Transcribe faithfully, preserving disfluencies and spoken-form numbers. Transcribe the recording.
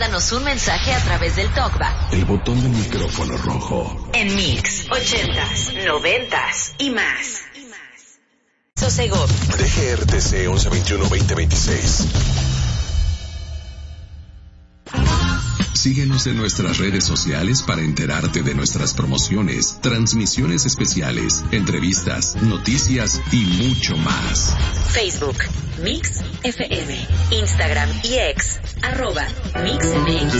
mándanos un mensaje a través del TalkBack. El botón del micrófono rojo. En Mix, ochentas, noventas y más. Sosegó. D G R T C once veintiuno veinte veintiséis. Síguenos en nuestras redes sociales para enterarte de nuestras promociones, transmisiones especiales, entrevistas, noticias y mucho más. Facebook, Mix F M. Instagram y X, arroba Mix M X.